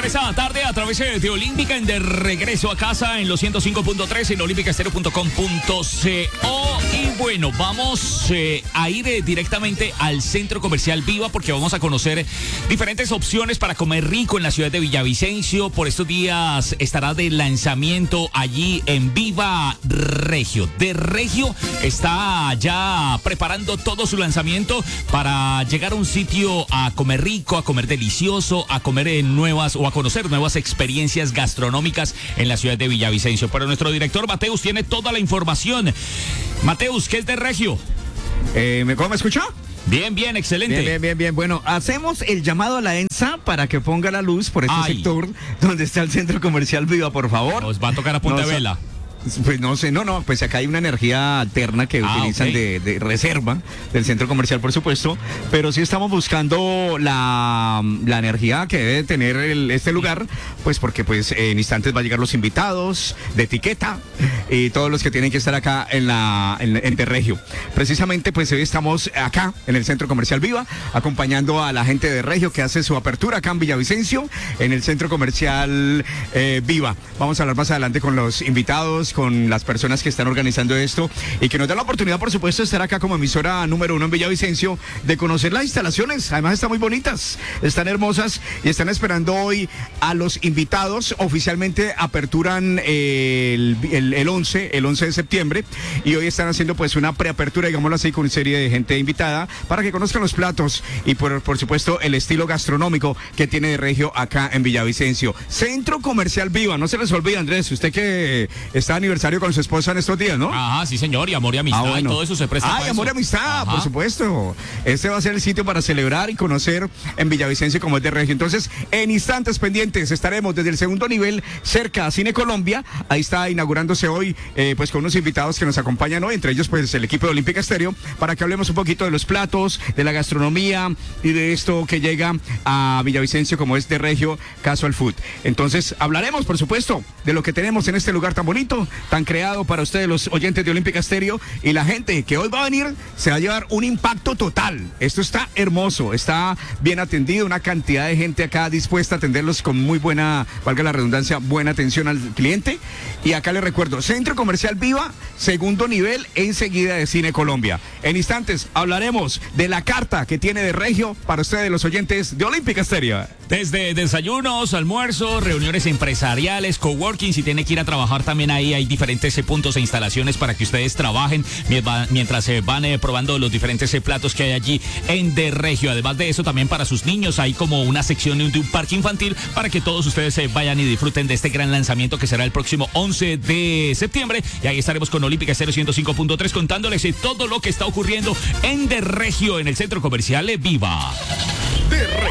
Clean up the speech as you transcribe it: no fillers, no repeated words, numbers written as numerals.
disfrutar esta tarde a través de Olímpica en De Regreso a Casa en los 105.3 en olímpicastereo.com.co. Y bueno, vamos a ir directamente al Centro Comercial Viva porque vamos a conocer diferentes opciones para comer rico en la ciudad de Villavicencio. Por estos días estará de lanzamiento allí en Viva Regio. De Regio está ya preparando todo su lanzamiento para llegar a un sitio a comer rico, a comer delicioso, a comer en nuevas o a conocer nuevas experiencias gastronómicas en la ciudad de Villavicencio. Pero nuestro director Mateus tiene toda la información. Mateus, ¿qué es De Regio? ¿Cómo me escuchó? Bien, bien, excelente. Bien. Bueno, hacemos el llamado a la ENSA para que ponga la luz por este sector donde está el Centro Comercial Viva, por favor. Nos va a tocar a punta de vela. Pues no sé, pues acá hay una energía alterna que utilizan de reserva del centro comercial, por supuesto, pero sí estamos buscando la energía que debe tener este lugar, pues porque pues en instantes va a llegar los invitados de etiqueta y todos los que tienen que estar acá en De Regio. Precisamente pues hoy estamos acá en el Centro Comercial Viva, acompañando a la gente de Regio que hace su apertura acá en Villavicencio, en el Centro Comercial Viva. Vamos a hablar más adelante con los invitados, con las personas que están organizando esto y que nos da la oportunidad, por supuesto, de estar acá como emisora número 1 en Villavicencio, de conocer las instalaciones. Además están muy bonitas, están hermosas y están esperando hoy a los invitados. Oficialmente aperturan el 11 de septiembre y hoy están haciendo pues una preapertura, digámoslo así, con una serie de gente invitada para que conozcan los platos y por supuesto el estilo gastronómico que tiene De Regio acá en Villavicencio. Centro Comercial Viva, no se les olvide, Andrés, usted que está aniversario con su esposa en estos días, ¿no? Ajá, sí señor, y amor y amistad, bueno. Y todo eso se presta para amor y amistad, por supuesto. Este va a ser el sitio para celebrar y conocer en Villavicencio como es De Regio. Entonces, en instantes pendientes estaremos desde el segundo nivel cerca a Cine Colombia. Ahí está inaugurándose hoy, pues con unos invitados que nos acompañan hoy, entre ellos pues el equipo de Olímpica Estéreo, para que hablemos un poquito de los platos, de la gastronomía y de esto que llega a Villavicencio como es De Regio Casual Food. Entonces, hablaremos, por supuesto, de lo que tenemos en este lugar tan bonito, tan creado para ustedes los oyentes de Olímpica Estéreo, y la gente que hoy va a venir se va a llevar un impacto total. Esto está hermoso, está bien atendido, una cantidad de gente acá dispuesta a atenderlos con muy buena, valga la redundancia, buena atención al cliente. Y acá les recuerdo, Centro Comercial Viva, segundo nivel, enseguida de Cine Colombia. En instantes hablaremos de la carta que tiene De Regio para ustedes los oyentes de Olímpica Estéreo. Desde desayunos, almuerzos, reuniones empresariales, coworking, si tiene que ir a trabajar también ahí hay diferentes puntos e instalaciones para que ustedes trabajen mientras se van probando los diferentes platos que hay allí en De Regio. Además de eso, también para sus niños hay como una sección de un parque infantil para que todos ustedes vayan y disfruten de este gran lanzamiento que será el próximo 11 de septiembre. Y ahí estaremos con Olímpica 105.3 contándoles todo lo que está ocurriendo en De Regio, en el Centro Comercial Viva. De Regio.